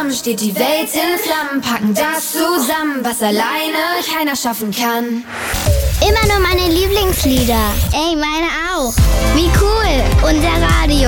zusammen steht die Welt in Flammen, packen das zusammen, was alleine keiner schaffen kann. Immer nur meine Lieblingslieder. Ey, meine auch. Wie cool. Unser Radio.